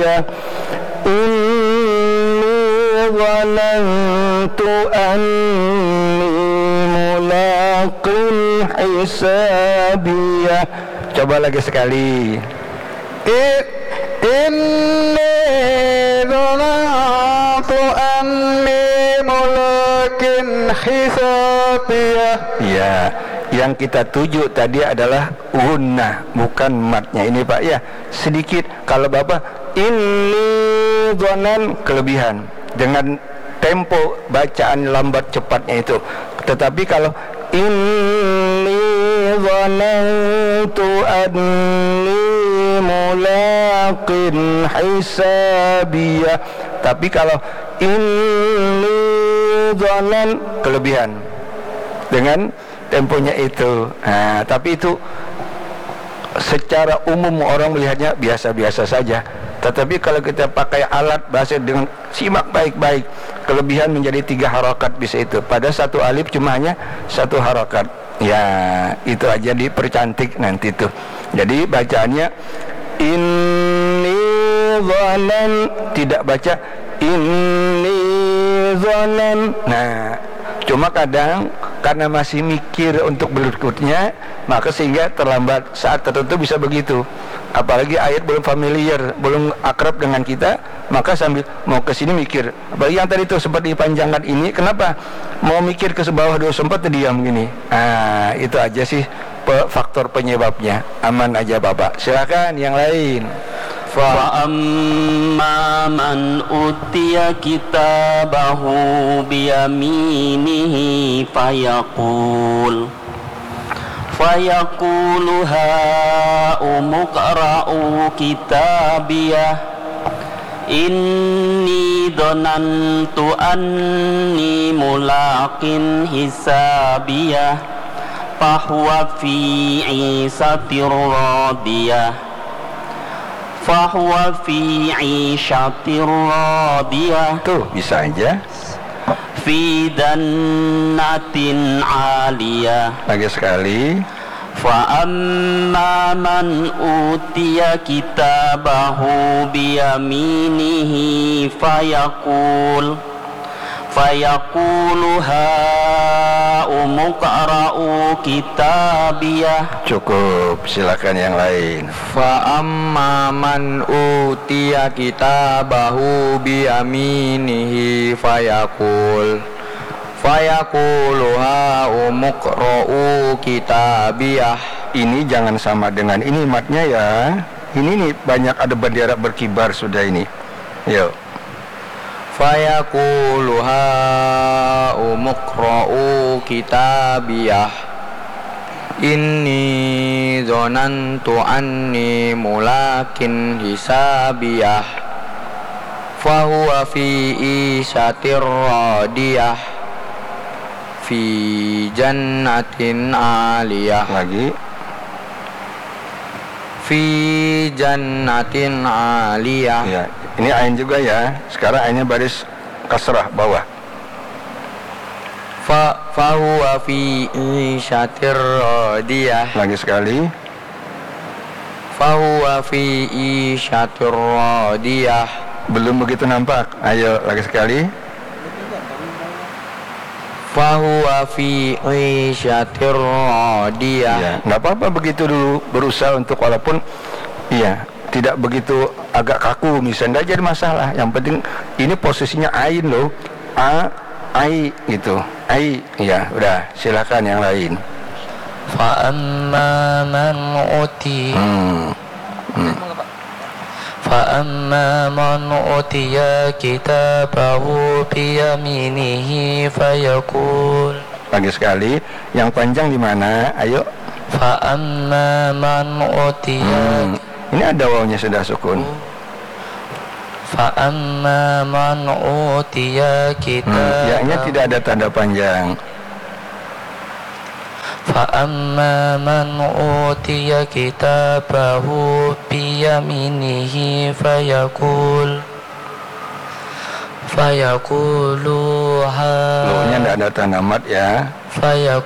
hisabiyah inni dhanantu anni mulaqin hisabiyah. Coba lagi sekali. Inni dhanantu anni mulaqin hisabiyah. Ya, yang kita tuju tadi adalah gunnah, bukan matnya ini Pak ya. Sedikit kalau Bapak ini dhanan kelebihan dengan tempo bacaan lambat cepatnya itu. Tetapi kalau inni dhanantu anni mulaqin hisabiyah. Tapi kalau inni dhanan kelebihan dengan temponya itu. Nah, tapi itu secara umum orang melihatnya biasa-biasa saja. Tetapi kalau kita pakai alat bahasa dengan simak baik-baik, kelebihan menjadi 3 harokat bisa itu. Pada satu alif cuma hanya 1 harokat. Ya, itu aja dipercantik nanti tuh. Jadi bacaannya inni dhanan, tidak baca inni dhanan. Nah, cuma kadang karena masih mikir untuk berikutnya, maka sehingga terlambat. Saat tertentu bisa begitu. Apalagi ayat belum familiar, belum akrab dengan kita, maka sambil mau ke sini mikir. Apalagi yang tadi itu sempat dipanjangkan ini, kenapa? Mau mikir ke bawah dulu sempat diam gini. Nah, itu aja sih faktor penyebabnya. Aman aja Bapak. Silakan yang lain. فَأَمَّا مَنْ أُوتِيَ كِتَابَهُ بِيَمِينِهِ فَيَقُولُ هَاؤُمُ اقْرَءُوا كِتَابِيَهْ إِنِّي ظَنَنْتُ أَنِّي مُلَاقٍ حِسَابِيَهْ فَهُوَ فِي عِيشَةٍ رَاضِيَةٍ Fahuwa fi 'ishatir radiyah. Tuh, bisa aja. Fi jannatin 'aliyah. Lagi sekali. Fa amma man utiya kitabahu biyaminihi fayaqulu ha'umu qara'u kitabiyah. Cukup, silakan yang lain. Fa amma man utiya kitabahu biyaminihi fayaqulu ha'umu qara'u kitabiyah. Ini jangan sama dengan ini matnya ya. Ini nih banyak ada bendera berkibar sudah ini. Yuk. Fayaqulu ha'umu qra'u kitabiyah inni dhanantu anni mulakin hisabiyah fahuwa fi 'ishatir radiyah fi jannatin 'aliyah. Lagi. Fi jannatin 'aliyah. Ya, ini ain juga ya. Sekarang ainnya baris kasrah bawah. Fa huwa fi 'ishatir radiyah. Lagi sekali. Fa huwa fi 'ishatir radiyah. Belum begitu nampak. Ayo lagi sekali. Fa huwa fi 'ishatir radiyah. Ya, enggak apa-apa begitu dulu, berusaha untuk walaupun iya tidak begitu agak kaku misalnya, enggak jadi masalah. Yang penting ini posisinya ain loh. Ai gitu. Ai, ya udah, silakan yang lain. Fa amma man uti Fa amma man utiya kitabahu biyaminihi fayaqul. Lagi sekali, yang panjang di mana? Ayo. Fa amma man utiya. Ini ada wawunya sudah sukun. Fa amma man utiya kitabahu. Ya-nya tidak ada tanda panjang. Fa amma man utiya kitabahu biyaminihi fayaqulu Lo-nya tidak ada tanda mat ya. Fayaqulu